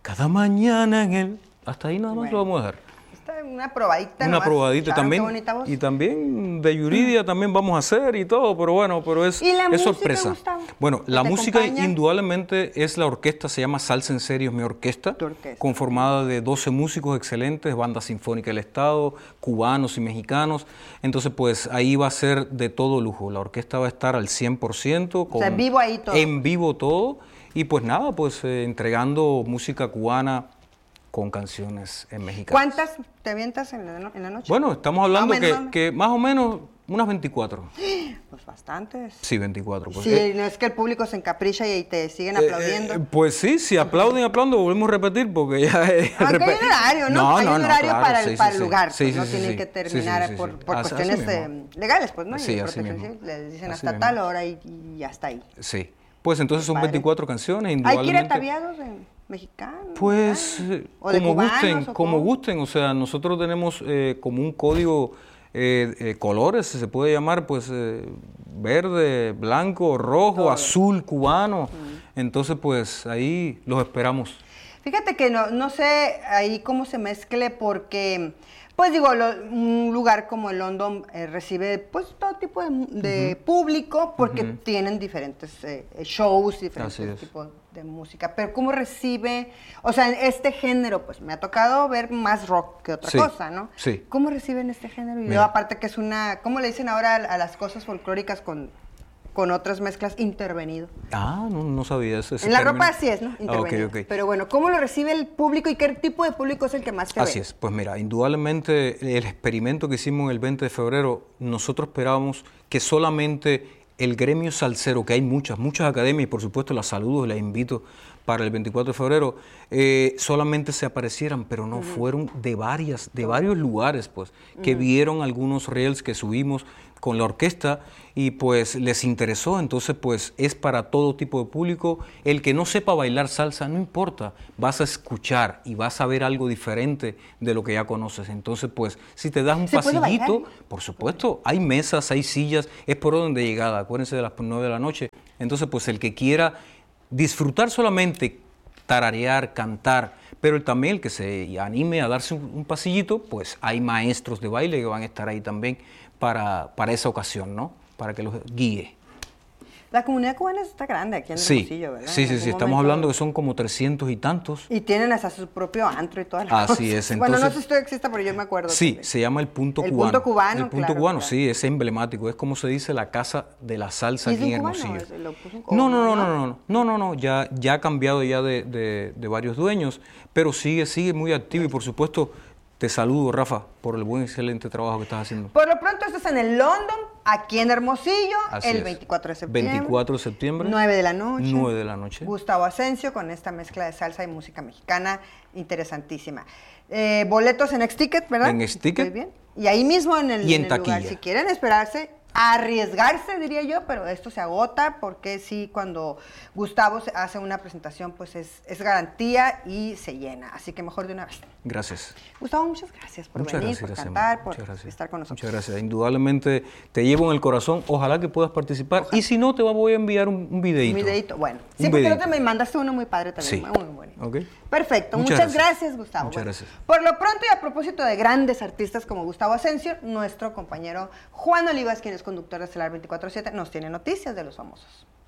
Cada mañana en el... Hasta ahí nada más lo vamos a dejar. Una probadita. Una probadita también. Y también de Yuridia también vamos a hacer y todo, pero bueno, pero es sorpresa. Gustavo, bueno, la música indudablemente es la orquesta, se llama Salsa en Serio, es mi orquesta, conformada de 12 músicos excelentes, banda sinfónica del Estado, cubanos y mexicanos. Entonces, pues ahí va a ser de todo lujo. La orquesta va a estar al 100%. O sea, en vivo ahí todo. En vivo todo. Y pues nada, pues entregando música cubana con canciones en mexicano. ¿Cuántas te avientas en la noche? Bueno, estamos hablando que más o menos unas 24. Pues bastantes. Sí, 24. Pues. Sí, no es que el público se encapricha y te siguen aplaudiendo. Pues sí, si aplauden, volvemos a repetir porque ya es... Aunque hay un horario, ¿no? Hay un horario claro, para el lugar. Sí, no tienen que terminar por cuestiones legales, pues, ¿no? Sí, y así mismo. Les dicen hasta tal hora y ya está ahí. Sí. Pues entonces son 24 canciones, ¿Hay indudablemente. que ir ataviados en mexicano? Pues como gusten. O sea, nosotros tenemos como un código colores, se puede llamar, pues verde, blanco, rojo, azul, cubano. Entonces, pues ahí los esperamos. Fíjate que no sé ahí cómo se mezcle porque... Pues digo, un lugar como el London recibe pues todo tipo de público porque tienen diferentes shows, diferentes tipos de música. Pero ¿cómo recibe? O sea, este género, pues me ha tocado ver más rock que otra cosa, ¿no? Sí. ¿Cómo reciben este género? Y luego, aparte que es una, ¿cómo le dicen ahora a las cosas folclóricas con otras mezclas, intervenido? Ah, no sabía eso. En la ropa así es, ¿no? Intervenido. Okay. Pero bueno, ¿cómo lo recibe el público y qué tipo de público es el que más te ve? Así es. Pues mira, indudablemente el experimento que hicimos el 20 de febrero, nosotros esperábamos que solamente el gremio salsero, que hay muchas academias, y por supuesto las saludo y las invito para el 24 de febrero, solamente se aparecieran, pero no, fueron de varios lugares, pues, que vieron algunos reels que subimos con la orquesta y pues les interesó. Entonces pues es para todo tipo de público. El que no sepa bailar salsa, no importa, vas a escuchar y vas a ver algo diferente de lo que ya conoces. Entonces pues si te das un pasillito, por supuesto, hay mesas, hay sillas, es por orden de llegada, acuérdense de las 9 de la noche. Entonces pues el que quiera disfrutar solamente, tararear, cantar, pero también el que se anime a darse un pasillito, pues hay maestros de baile que van a estar ahí también para esa ocasión, ¿no? Para que los guíe. La comunidad cubana está grande aquí en Hermosillo, ¿verdad? Sí, estamos hablando que son como 300 y tantos. Y tienen hasta su propio antro y todas las cosas. Así es. Entonces, bueno, no sé si esto existe, pero yo me acuerdo. Sí, se llama el Punto Cubano. El Punto Cubano, El Punto Cubano, sí, es emblemático. Es como se dice la casa de la salsa aquí en Hermosillo. No, ya ha cambiado ya de varios dueños, pero sigue muy activo y por supuesto te saludo, Rafa, por el buen, excelente trabajo que estás haciendo. Por lo pronto esto es en el London, aquí en Hermosillo, el 24 de septiembre. 24 de septiembre. 9 de la noche. 9 de la noche. Gustavo Asensio con esta mezcla de salsa y música mexicana interesantísima. Boletos en Xticket, ¿verdad? En Xticket. Muy bien. Y ahí mismo en el taquilla. lugar, si quieren esperarse, arriesgarse, diría yo, pero esto se agota porque sí, cuando Gustavo hace una presentación, pues es garantía y se llena. Así que mejor de una vez. Gracias. Gustavo, muchas gracias por venir, por cantar, por estar con nosotros. Muchas gracias. Indudablemente te llevo en el corazón. Ojalá que puedas participar. Ojalá. Y si no, te voy a enviar un videito. Un videito, bueno. Sí, porque el otro me mandaste uno muy padre también. Sí. Muy bonito. Okay. Perfecto. Muchas gracias, Gustavo. Muchas gracias. Por lo pronto y a propósito de grandes artistas como Gustavo Asensio, nuestro compañero Juan Olivas, quien es conductor de Estelar 24/7, nos tiene noticias de los famosos.